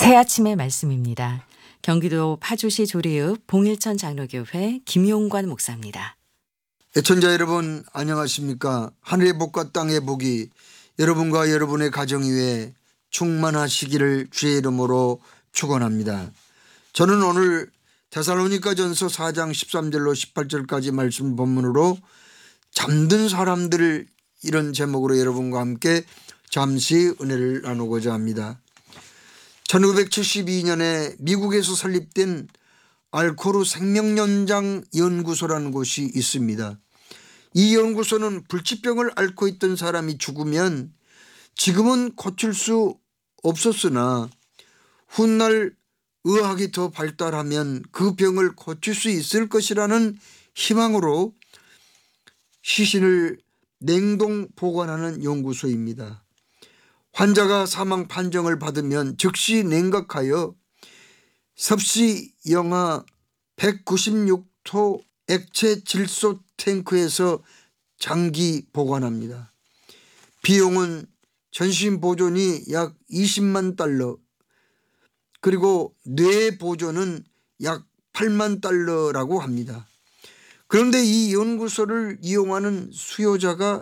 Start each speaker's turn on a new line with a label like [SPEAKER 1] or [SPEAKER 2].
[SPEAKER 1] 새 아침의 말씀입니다. 경기도 파주시 조리읍 봉일천 장로교회 김용관 목사입니다.
[SPEAKER 2] 애청자 여러분 안녕하십니까. 하늘의 복과 땅의 복이 여러분과 여러분의 가정 위에 충만하시기를 주의 이름으로 축원합니다. 저는 오늘 데살로니가전서 4장 13절로 18절까지 말씀 본문으로 잠든 사람들, 이런 제목으로 여러분과 함께 잠시 은혜를 나누고자 합니다. 1972년에 미국에서 설립된 알코르 생명연장 연구소라는 곳이 있습니다. 이 연구소는 불치병을 앓고 있던 사람이 죽으면 지금은 고칠 수 없었으나 훗날 의학이 더 발달하면 그 병을 고칠 수 있을 것이라는 희망으로 시신을 냉동 보관하는 연구소입니다. 환자가 사망 판정을 받으면 즉시 냉각하여 섭씨 영하 196도 액체 질소 탱크에서 장기 보관합니다. 비용은 전신 보존이 약 20만 달러, 그리고 뇌 보존은 약 8만 달러라고 합니다. 그런데 이 연구소를 이용하는 수요자가